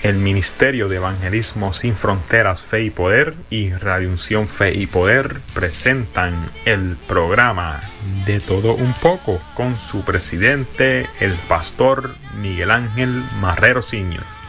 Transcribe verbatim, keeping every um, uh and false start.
El Ministerio de Evangelismo Sin Fronteras, Fe y Poder y Radio Unción Fe y Poder presentan el programa De Todo Un Poco con su presidente, el pastor Miguel Ángel Marrero Senior